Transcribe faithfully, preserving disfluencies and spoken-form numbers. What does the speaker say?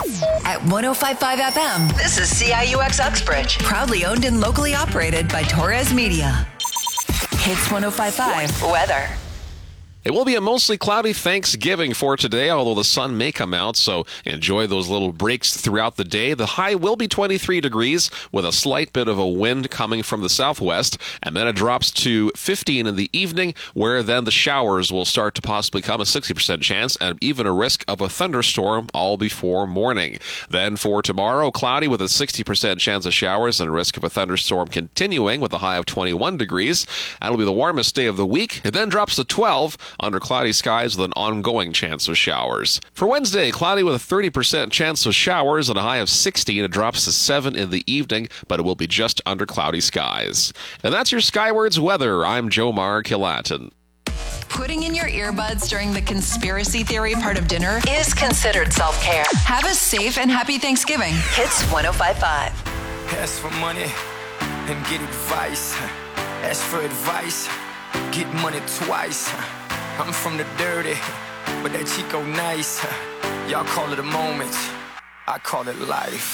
At one oh five point five F M, this is C I U X Uxbridge. Proudly owned and locally operated by Torres Media. Hits one oh five point five. Weather. It will be a mostly cloudy Thanksgiving for today, although the sun may come out, so enjoy those little breaks throughout the day. The high will be twenty-three degrees with a slight bit of a wind coming from the southwest, and then it drops to fifteen in the evening, where then the showers will start to possibly come, a sixty percent chance, and even a risk of a thunderstorm all before morning. Then for tomorrow, cloudy with a sixty percent chance of showers and a risk of a thunderstorm continuing with a high of twenty-one degrees. That'll be the warmest day of the week. It then drops to twelve under cloudy skies with an ongoing chance of showers. For Wednesday, cloudy with a thirty percent chance of showers and a high of sixteen. It drops to seven in the evening, but it will be just under cloudy skies. And that's your Skywards weather. I'm Jomar Kilatin. Putting in your earbuds during the conspiracy theory part of dinner is considered self-care. Have a safe and happy Thanksgiving. Hits one oh five point five. Ask for money and get advice. Ask for advice, get money twice. I'm from the dirty, but that Chico nice. Y'all call it a moment, I call it life.